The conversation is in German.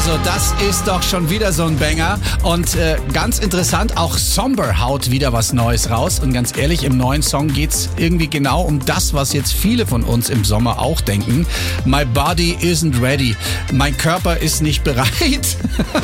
Also das ist doch schon wieder so ein Banger. Und ganz interessant, auch Somber haut wieder was Neues raus. Und ganz ehrlich, im neuen Song geht's irgendwie genau um das, was jetzt viele von uns im Sommer auch denken. My body isn't ready. Mein Körper ist nicht bereit.